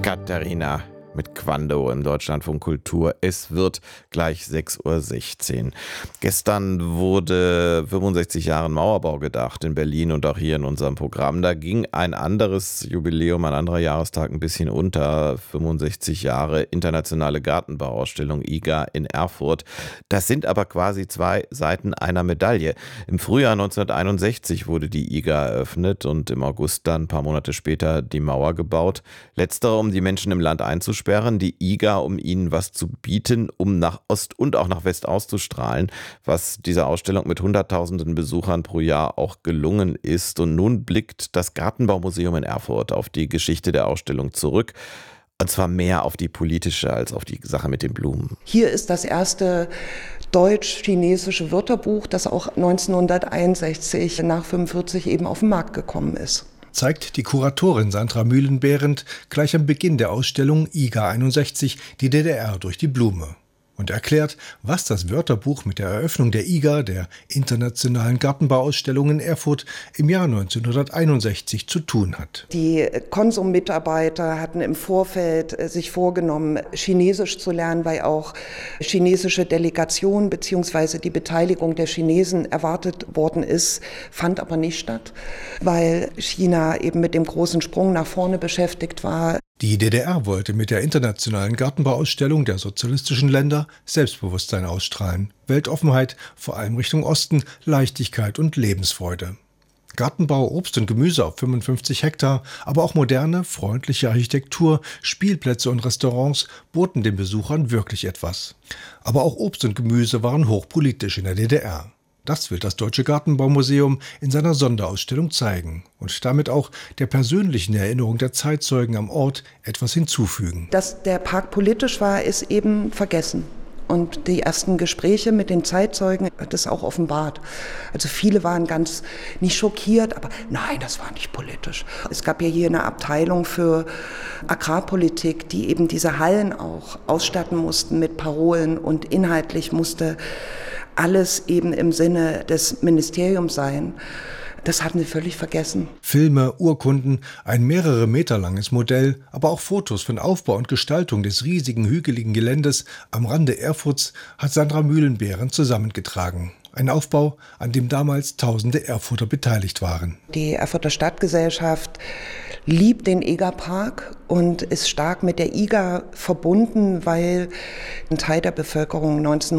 Katharina mit Quando im Deutschlandfunk Kultur. Es wird gleich 6:16 Uhr. Gestern wurde 65 Jahre Mauerbau gedacht in Berlin und auch hier in unserem Programm. Da ging ein anderes Jubiläum, ein anderer Jahrestag ein bisschen unter. 65 Jahre Internationale Gartenbauausstellung IGA in Erfurt. Das sind aber quasi zwei Seiten einer Medaille. Im Frühjahr 1961 wurde die IGA eröffnet und im August dann ein paar Monate später die Mauer gebaut. Letztere, um die Menschen im Land einzusperren, die IGA, um ihnen was zu bieten, um nach Ost und auch nach West auszustrahlen, was dieser Ausstellung mit Hunderttausenden Besuchern pro Jahr auch gelungen ist. Und nun blickt das Gartenbaumuseum in Erfurt auf die Geschichte der Ausstellung zurück. Und zwar mehr auf die politische als auf die Sache mit den Blumen. Hier ist das erste deutsch-chinesische Wörterbuch, das auch 1961 nach 1945 eben auf den Markt gekommen ist. Zeigt die Kuratorin Sandra Mühlen-Behrendt gleich am Beginn der Ausstellung IGA 61 die DDR durch die Blume und erklärt, was das Wörterbuch mit der Eröffnung der IGA, der Internationalen Gartenbauausstellung in Erfurt, im Jahr 1961 zu tun hat. Die Konsum-Mitarbeiter hatten im Vorfeld sich vorgenommen, Chinesisch zu lernen, weil auch chinesische Delegationen bzw. die Beteiligung der Chinesen erwartet worden ist, fand aber nicht statt, weil China eben mit dem großen Sprung nach vorne beschäftigt war. Die DDR wollte mit der Internationalen Gartenbauausstellung der sozialistischen Länder Selbstbewusstsein ausstrahlen, Weltoffenheit, vor allem Richtung Osten, Leichtigkeit und Lebensfreude. Gartenbau, Obst und Gemüse auf 55 Hektar, aber auch moderne, freundliche Architektur, Spielplätze und Restaurants boten den Besuchern wirklich etwas. Aber auch Obst und Gemüse waren hochpolitisch in der DDR. Das will das Deutsche Gartenbaumuseum in seiner Sonderausstellung zeigen und damit auch der persönlichen Erinnerung der Zeitzeugen am Ort etwas hinzufügen. Dass der Park politisch war, ist eben vergessen. Und die ersten Gespräche mit den Zeitzeugen hat es auch offenbart. Also viele waren ganz nicht schockiert, aber nein, das war nicht politisch. Es gab ja hier eine Abteilung für Agrarpolitik, die eben diese Hallen auch ausstatten mussten mit Parolen und inhaltlich musste alles eben im Sinne des Ministeriums sein. Das hatten sie völlig vergessen. Filme, Urkunden, ein mehrere Meter langes Modell, aber auch Fotos von Aufbau und Gestaltung des riesigen, hügeligen Geländes am Rande Erfurts hat Sandra Mühlen-Behrendt zusammengetragen. Ein Aufbau, an dem damals tausende Erfurter beteiligt waren. Die Erfurter Stadtgesellschaft liebt den IGA-Park und ist stark mit der IGA verbunden, weil ein Teil der Bevölkerung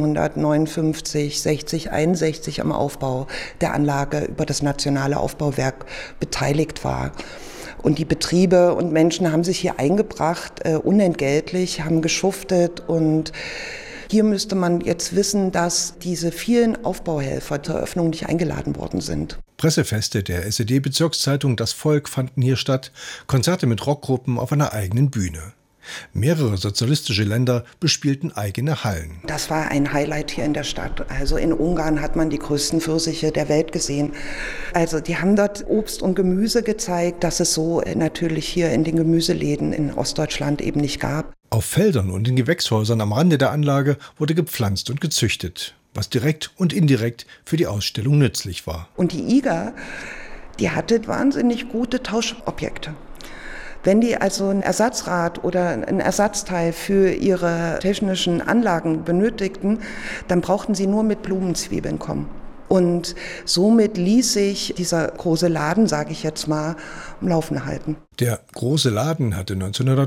1959, 60, 61 am Aufbau der Anlage über das Nationale Aufbauwerk beteiligt war. Und die Betriebe und Menschen haben sich hier eingebracht, unentgeltlich, haben geschuftet und hier müsste man jetzt wissen, dass diese vielen Aufbauhelfer zur Eröffnung nicht eingeladen worden sind. Pressefeste der SED-Bezirkszeitung Das Volk fanden hier statt, Konzerte mit Rockgruppen auf einer eigenen Bühne. Mehrere sozialistische Länder bespielten eigene Hallen. Das war ein Highlight hier in der Stadt. Also in Ungarn hat man die größten Pfirsiche der Welt gesehen. Also die haben dort Obst und Gemüse gezeigt, das es so natürlich hier in den Gemüseläden in Ostdeutschland eben nicht gab. Auf Feldern und in Gewächshäusern am Rande der Anlage wurde gepflanzt und gezüchtet, was direkt und indirekt für die Ausstellung nützlich war. Und die IGA, die hatte wahnsinnig gute Tauschobjekte. Wenn die also ein Ersatzrad oder ein Ersatzteil für ihre technischen Anlagen benötigten, dann brauchten sie nur mit Blumenzwiebeln kommen. Und somit ließ sich dieser große Laden, sage ich jetzt mal, am Laufen halten. Der große Laden hatte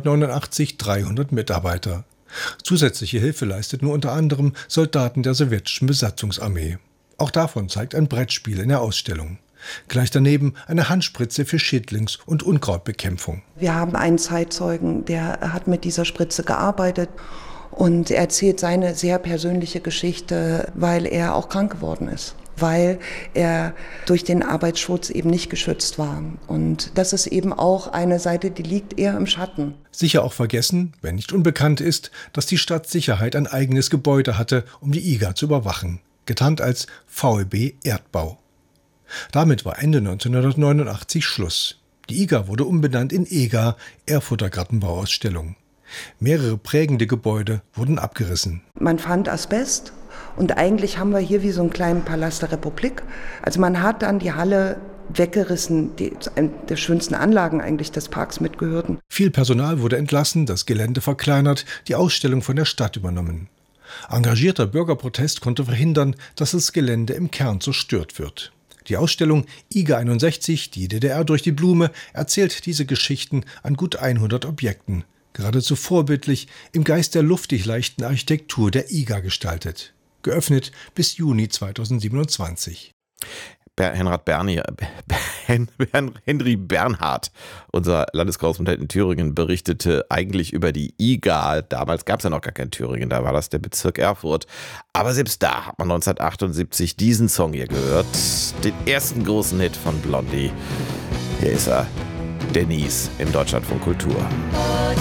1989 300 Mitarbeiter. Zusätzliche Hilfe leisteten unter anderem Soldaten der sowjetischen Besatzungsarmee. Auch davon zeigt ein Brettspiel in der Ausstellung. Gleich daneben eine Handspritze für Schädlings- und Unkrautbekämpfung. Wir haben einen Zeitzeugen, der hat mit dieser Spritze gearbeitet und er erzählt seine sehr persönliche Geschichte, weil er auch krank geworden ist, weil er durch den Arbeitsschutz eben nicht geschützt war. Und das ist eben auch eine Seite, die liegt eher im Schatten. Sicher auch vergessen, wenn nicht unbekannt ist, dass die Stadtsicherheit ein eigenes Gebäude hatte, um die IGA zu überwachen, getarnt als VEB Erdbau. Damit war Ende 1989 Schluss. Die IGA wurde umbenannt in EGA, Erfurter Gartenbauausstellung. Mehrere prägende Gebäude wurden abgerissen. Man fand Asbest und eigentlich haben wir hier wie so einen kleinen Palast der Republik. Also man hat dann die Halle weggerissen, die eine der schönsten Anlagen eigentlich des Parks mitgehörten. Viel Personal wurde entlassen, das Gelände verkleinert, die Ausstellung von der Stadt übernommen. Engagierter Bürgerprotest konnte verhindern, dass das Gelände im Kern zerstört wird. Die Ausstellung IGA 61, die DDR durch die Blume, erzählt diese Geschichten an gut 100 Objekten. Geradezu vorbildlich, im Geist der luftig leichten Architektur der IGA gestaltet. Geöffnet bis Juni 2027. Henry Bernhard, unser Landeskorrespondent in Thüringen, berichtete eigentlich über die IGA. Damals gab es ja noch gar kein Thüringen, da war das der Bezirk Erfurt. Aber selbst da hat man 1978 diesen Song hier gehört, den ersten großen Hit von Blondie. Hier ist er, Denise im Deutschlandfunk Kultur.